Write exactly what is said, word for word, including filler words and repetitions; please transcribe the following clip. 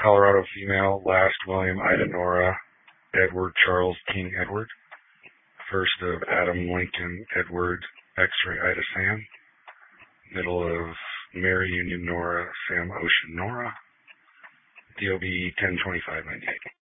Colorado female, last William Ida Nora Edward Charles King Edward. First of Adam Lincoln Edward X-ray Ida Sam. Middle of Mary Union Nora Sam Ocean Nora. D O B ten twenty-five ninety-eight.